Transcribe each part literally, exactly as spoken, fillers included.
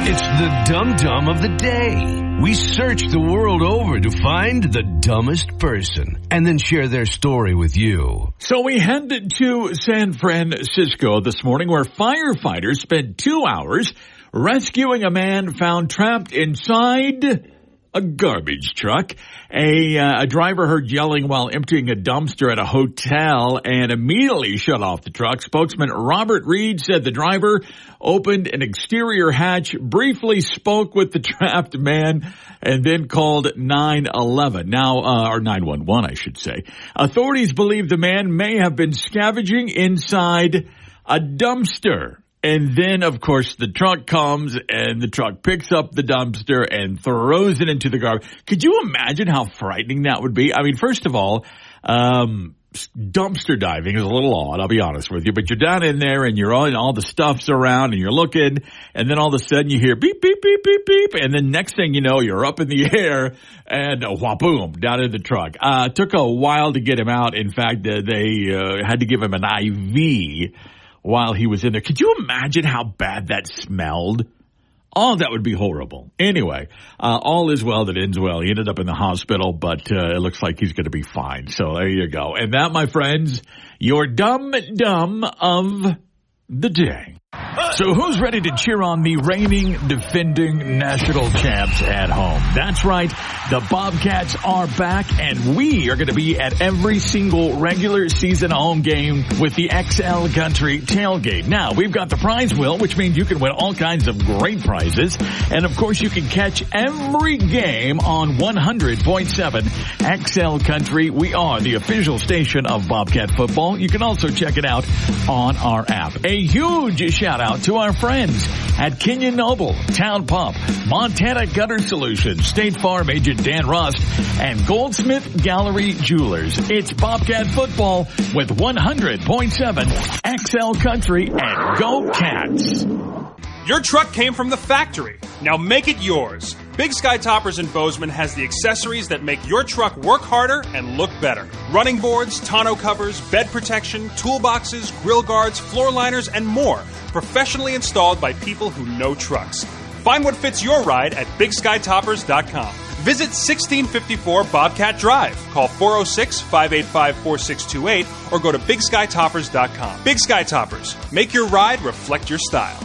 It's the dum-dum of the day. We search the world over to find the dumbest person and then share their story with you. So we headed to San Francisco this morning where firefighters spent two hours rescuing a man found trapped inside a garbage truck. A, uh, a driver heard yelling while emptying a dumpster at a hotel and immediately shut off the truck. Spokesman Robert Reed said the driver opened an exterior hatch, briefly spoke with the trapped man, and then called nine one one. Now, uh, or nine one one, I should say. Authorities believe the man may have been scavenging inside a dumpster. And then, of course, the truck comes and the truck picks up the dumpster and throws it into the garbage. Could you imagine how frightening that would be? I mean, first of all, um, dumpster diving is a little odd, I'll be honest with you. But you're down in there and you're all, and all the stuff's around and you're looking. And then all of a sudden you hear beep, beep, beep, beep, beep. And then next thing you know, you're up in the air and uh, wha-boom, down in the truck. Uh, it took a while to get him out. In fact, uh, they uh, had to give him an I V while he was in there. Could you imagine how bad that smelled? Oh, that would be horrible. Anyway, uh, all is well that ends well. He ended up in the hospital, but uh, it looks like he's going to be fine. So there you go. And that, my friends, your dumb dumb of the day. So who's ready to cheer on the reigning, defending national champs at home? That's right. The Bobcats are back, and we are going to be at every single regular season home game with the X L Country Tailgate. Now, we've got the prize wheel, which means you can win all kinds of great prizes. And, of course, you can catch every game on one hundred point seven X L Country. We are the official station of Bobcat football. You can also check it out on our app. A huge shout-out to our friends at Kenyon Noble, Town Pump, Montana Gutter Solutions, State Farm agent Dan Rust, and Goldsmith Gallery Jewelers. It's Bobcat football with one hundred point seven X L Country, and go Cats! Your truck came from the factory. Now make it yours. Big Sky Toppers in Bozeman has the accessories that make your truck work harder and look better. Running boards, tonneau covers, bed protection, toolboxes, grill guards, floor liners, and more. Professionally installed by people who know trucks. Find what fits your ride at big sky toppers dot com. Visit sixteen fifty-four Bobcat Drive. Call four oh six, five eight five, four six two eight or go to big sky toppers dot com. Big Sky Toppers. Make your ride reflect your style.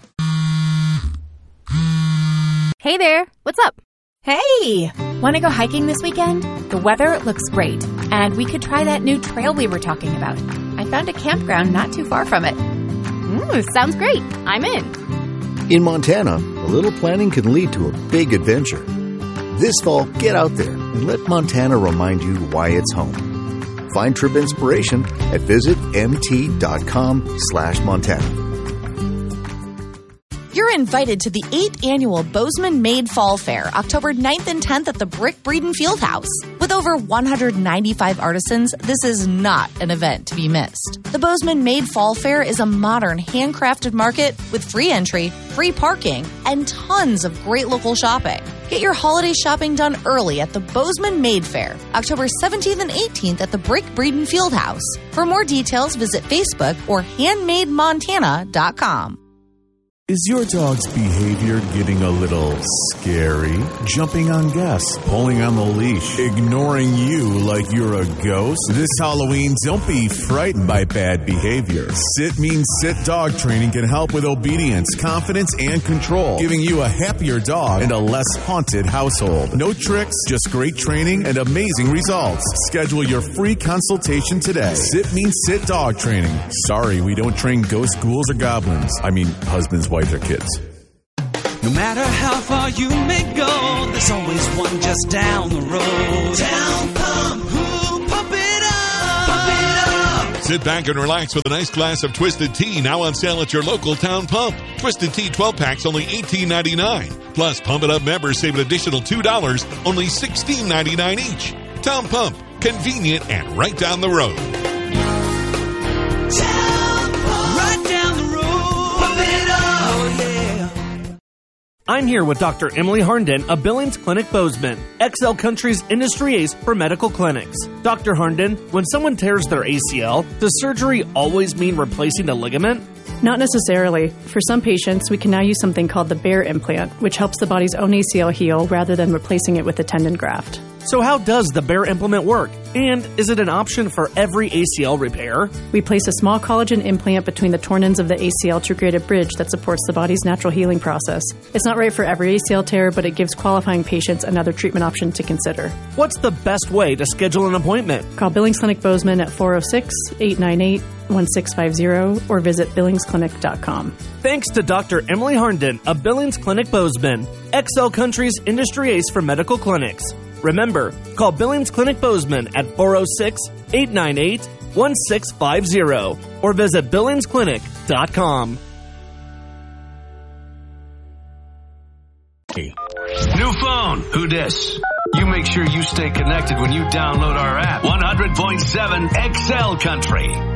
Hey there, what's up? Hey! Want to go hiking this weekend? The weather looks great, and we could try that new trail we were talking about. I found a campground not too far from it. Ooh, sounds great. I'm in. In Montana, a little planning can lead to a big adventure. This fall, get out there and let Montana remind you why it's home. Find trip inspiration at visit mt.com slash Montana. You're invited to the eighth annual Bozeman Made Fall Fair, October ninth and tenth at the Brick Breeden Fieldhouse. With over one hundred ninety-five artisans, this is not an event to be missed. The Bozeman Made Fall Fair is a modern, handcrafted market with free entry, free parking, and tons of great local shopping. Get your holiday shopping done early at the Bozeman Made Fair, October seventeenth and eighteenth at the Brick Breeden Fieldhouse. For more details, visit Facebook or handmade montana dot com. Is your dog's behavior getting a little scary? Jumping on guests, pulling on the leash, ignoring you like you're a ghost? This Halloween, don't be frightened by bad behavior. Sit Means Sit Dog Training can help with obedience, confidence, and control, giving you a happier dog and a less haunted household. No tricks, just great training and amazing results. Schedule your free consultation today. Sit Means Sit Dog Training. Sorry, we don't train ghosts, ghouls, or goblins. I mean, husbands, wives, or kids. No matter how far you may go, there's always one just down the road. Town Pump, who pump it up, pump it up. Sit back and relax with a nice glass of Twisted Tea now on sale at your local Town Pump. Twisted Tea twelve packs only eighteen ninety-nine. Plus, Pump It Up members save an additional two dollars, only sixteen ninety-nine each. Town Pump, convenient and right down the road. Town Pump, right down the road. Pump it up. I'm here with Doctor Emily Harnden of Billings Clinic Bozeman, X L Country's industry ace for medical clinics. Doctor Harnden, when someone tears their A C L, does surgery always mean replacing a ligament? Not necessarily. For some patients, we can now use something called the Bear implant, which helps the body's own A C L heal rather than replacing it with a tendon graft. So how does the Bear implant work? And is it an option for every A C L repair? We place a small collagen implant between the torn ends of the A C L to create a bridge that supports the body's natural healing process. It's not right for every A C L tear, but it gives qualifying patients another treatment option to consider. What's the best way to schedule an appointment? Call Billings Clinic Bozeman at four oh six, eight nine eight, one six five zero or visit billings clinic dot com. Thanks to Doctor Emily Harnden of Billings Clinic Bozeman, X L Country's industry ace for medical clinics. Remember, call Billings Clinic Bozeman at four oh six, eight nine eight, one six five zero or visit billings clinic dot com. New phone, who dis? You make sure you stay connected when you download our app. one hundred point seven X L Country.